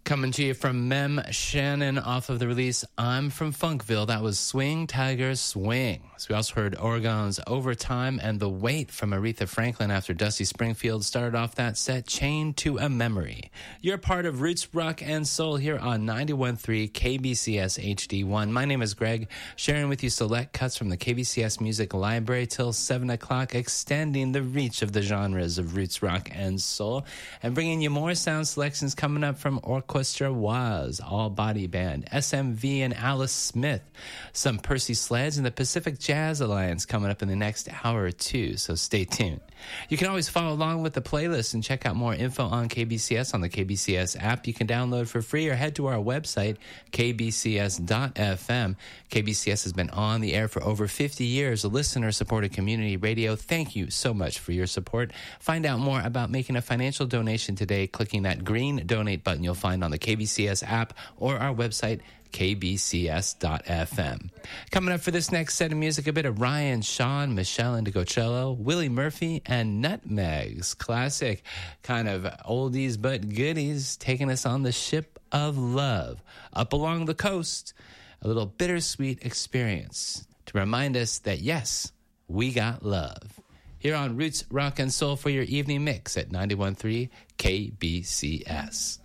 Coming to you from Mem Shannon off of the release I'm From Funkville. That was Swing Tiger Swing. So we also heard Oregon's Overtime and The Weight from Aretha Franklin after Dusty Springfield started off that set, Chained to a Memory. You're part of Roots Rock and Soul here on 91.3 KBCS HD1. My name is Greg, sharing with you select cuts from the KBCS Music Library till 7 o'clock, extending the reach of the genres of Roots Rock and Soul, and bringing you more sound selections coming up from Orchestra Was, All Body Band, SMV and Alice Smith, some Percy Sledge and the Pacific Jazz Alliance coming up in the next hour or two, so stay tuned. You can always follow along with the playlist and check out more info on KBCS on the KBCS app you can download for free, or head to our website, kbcs.fm. KBCS has been on the air for over 50 years, a listener-supported community radio. Thank you so much for your support. Find out more about making a financial donation today, clicking that green donate button you'll find on the KBCS app or our website, kbcs.fm. Coming up for this next set of music, a bit of Ryan, Sean, Michelle Indigocello, Willie Murphy, and Nutmegs. Classic kind of oldies but goodies, taking us on the ship of love. Up along the coast, a little bittersweet experience to remind us that, yes, we got love. Here on Roots Rock and Soul for your evening mix at 91.3 KBCS.